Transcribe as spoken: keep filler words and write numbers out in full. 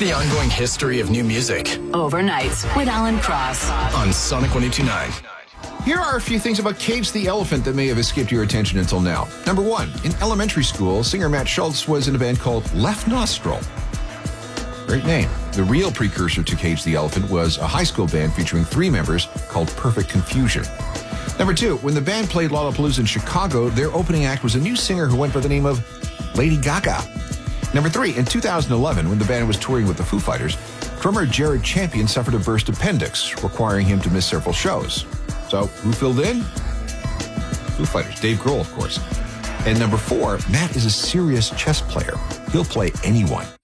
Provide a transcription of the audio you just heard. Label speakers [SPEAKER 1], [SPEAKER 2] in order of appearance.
[SPEAKER 1] the ongoing history of new music.
[SPEAKER 2] Overnights with Alan Cross.
[SPEAKER 1] On Sonic one oh two point nine.
[SPEAKER 3] Here are a few things about Cage the Elephant that may have escaped your attention until now. Number one, in elementary school, singer Matt Schultz was in a band called Left Nostril. Great name. The real precursor to Cage the Elephant was a high school band featuring three members called Perfect Confusion. Number two, when the band played Lollapalooza in Chicago, their opening act was a new singer who went by the name of Lady Gaga. Number three, in two thousand eleven, when the band was touring with the Foo Fighters, drummer Jared Champion suffered a burst appendix, requiring him to miss several shows. So, who filled in? Foo Fighters. Dave Grohl, of course. And number four, Matt is a serious chess player. He'll play anyone.